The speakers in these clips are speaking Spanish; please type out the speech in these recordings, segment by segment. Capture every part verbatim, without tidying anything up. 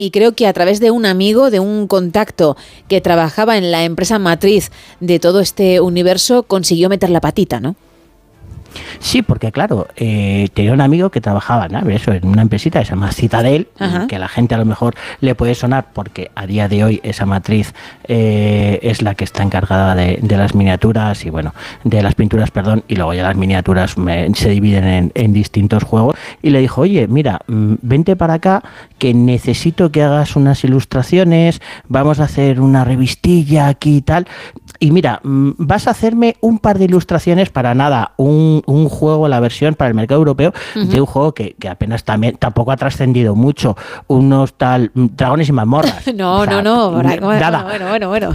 y creo que a través de un amigo, de un contacto que trabajaba en la empresa matriz de todo este universo, consiguió meter la patita, ¿no? Sí, porque claro, eh, tenía un amigo que trabajaba, ¿no? Eso, en una empresita que se llama Citadel, Ajá. que a la gente a lo mejor le puede sonar porque a día de hoy esa matriz eh, es la que está encargada de, de las miniaturas y bueno, de las pinturas, perdón, y luego ya las miniaturas me, se dividen en, en distintos juegos. Y le dijo, oye, mira, vente para acá que necesito que hagas unas ilustraciones, vamos a hacer una revistilla aquí y tal. Y mira, vas a hacerme un par de ilustraciones para nada, un, un juego, la versión para el mercado europeo, uh-huh. de un juego que, que apenas también tampoco ha trascendido mucho, unos tal Dragones y Mazmorras. No, o sea, no, no, bueno, nada. bueno, bueno, bueno.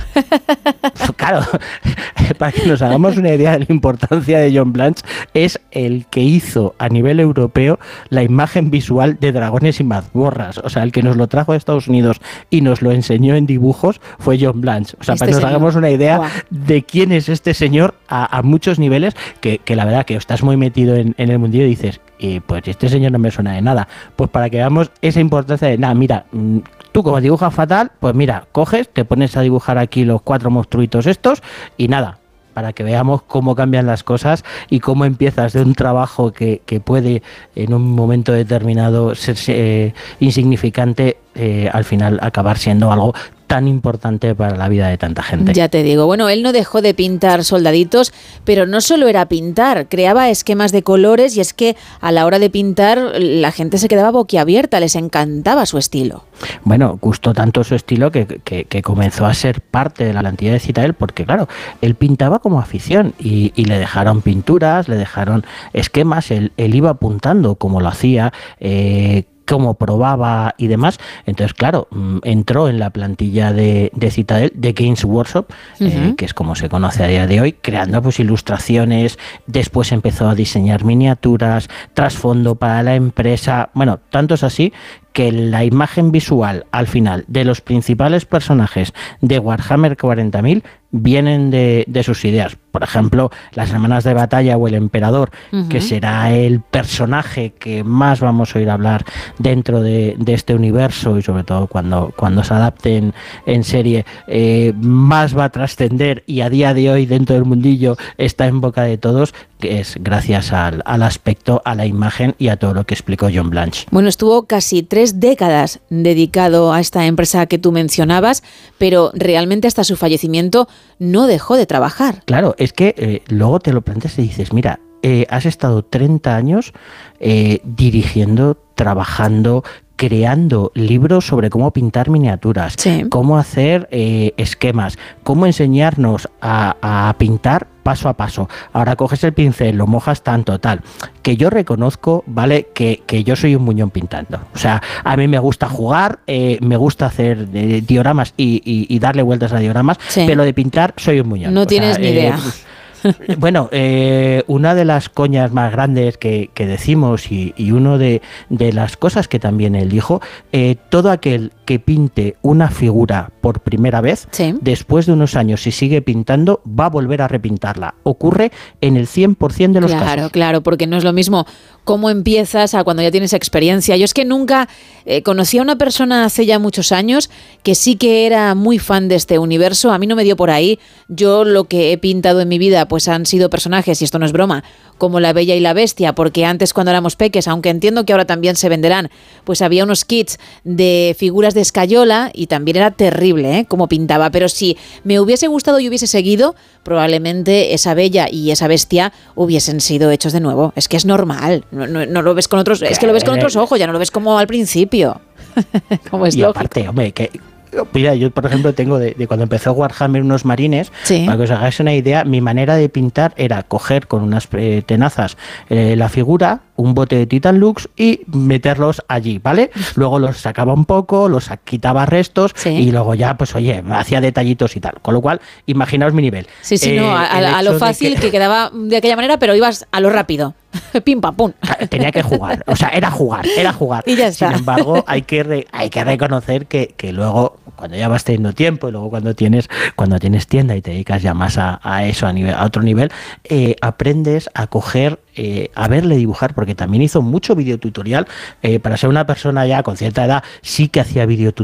Claro, para que nos hagamos una idea de la importancia de John Blanche, es el que hizo a nivel europeo la imagen visual de Dragones y Mazmorras. O sea, el que nos lo trajo de Estados Unidos y nos lo enseñó en dibujos fue John Blanche. O sea, este para que nos señor. hagamos una idea wow. de quién es este señor a, a muchos niveles, que, que la verdad que estás muy metido en, en el mundillo y dices, y pues este señor no me suena de nada. Pues para que veamos esa importancia de, nada, mira, tú como dibujas fatal, pues mira, coges, te pones a dibujar aquí los cuatro monstruitos estos y nada, para que veamos cómo cambian las cosas y cómo empiezas de un trabajo que, que puede en un momento determinado ser eh, insignificante, eh, al final acabar siendo algo tan importante para la vida de tanta gente. Ya te digo, bueno, él no dejó de pintar soldaditos, pero no solo era pintar, creaba esquemas de colores y es que a la hora de pintar la gente se quedaba boquiabierta, les encantaba su estilo. Bueno, gustó tanto su estilo que, que, que comenzó a ser parte de la plantilla de Citadel porque claro, él pintaba como afición y, y le dejaron pinturas, le dejaron esquemas, él, él iba apuntando como lo hacía, eh, cómo probaba y demás. Entonces, claro, entró en la plantilla de, de Citadel, de Games Workshop, uh-huh. eh, que es como se conoce a día de hoy, creando pues ilustraciones, después empezó a diseñar miniaturas, trasfondo para la empresa, bueno, tanto es así que la imagen visual al final de los principales personajes de Warhammer cuarenta mil vienen de, de sus ideas. Por ejemplo, las hermanas de batalla o el emperador, uh-huh. que será el personaje que más vamos a oír hablar dentro de, de este universo y sobre todo cuando, cuando se adapten en serie, eh, más va a trascender y a día de hoy dentro del mundillo está en boca de todos, que es gracias al, al aspecto, a la imagen y a todo lo que explicó John Blanche. Bueno, estuvo casi tres décadas dedicado a esta empresa que tú mencionabas, pero realmente hasta su fallecimiento no dejó de trabajar. Claro, es que eh, luego te lo planteas y dices, mira, eh, has estado treinta años eh, dirigiendo, trabajando, creando libros sobre cómo pintar miniaturas, sí. cómo hacer eh, esquemas, cómo enseñarnos a, a pintar paso a paso. Ahora coges el pincel, lo mojas tanto, tal. Que yo reconozco, ¿vale? Que, que yo soy un muñón pintando. O sea, a mí me gusta jugar, eh, me gusta hacer eh, dioramas y, y, y darle vueltas a dioramas, sí. pero de pintar soy un muñón. No o tienes sea, ni eh, idea. Bueno, eh, una de las coñas más grandes que, que decimos y, y uno de, de las cosas que también él dijo, eh, todo aquel que pinte una figura por primera vez, sí. después de unos años, si sigue pintando, va a volver a repintarla. Ocurre en el cien por ciento de los claro, casos. Claro, claro, porque no es lo mismo cómo empiezas a cuando ya tienes experiencia. Yo es que nunca eh, conocí a una persona hace ya muchos años que sí que era muy fan de este universo. A mí no me dio por ahí. Yo lo que he pintado en mi vida pues han sido personajes, y esto no es broma, como La Bella y la Bestia, porque antes cuando éramos peques, aunque entiendo que ahora también se venderán, pues había unos kits de figuras de escayola y también era terrible, ¿eh?, cómo pintaba. Pero si me hubiese gustado y hubiese seguido, probablemente esa Bella y esa Bestia hubiesen sido hechos de nuevo. Es que es normal, no, no, no lo ves con otros, es que lo ves con otros ojos, ya no lo ves como al principio. Como es y lógico. Aparte, hombre, que mira, yo por ejemplo tengo de, de cuando empezó Warhammer unos marines, sí. para que os hagáis una idea, mi manera de pintar era coger con unas eh, tenazas eh, la figura, un bote de Titan Lux y meterlos allí, ¿vale? Luego los sacaba un poco, los quitaba restos, sí. y luego ya, pues oye, hacía detallitos y tal. Con lo cual, imaginaos mi nivel. Sí, sí, eh, no, a, a lo fácil que... que quedaba de aquella manera, pero ibas a lo rápido. Pim, pam, pum. Tenía que jugar, o sea, era jugar, era jugar. Y ya está. Sin embargo, hay que, re, hay que reconocer que, que luego, cuando ya vas teniendo tiempo y luego cuando tienes, cuando tienes tienda y te dedicas ya más a, a eso, a, nivel, a otro nivel, eh, aprendes a coger, eh, a verle dibujar, porque también hizo mucho videotutorial. Eh, para ser una persona ya con cierta edad, sí que hacía videotutorial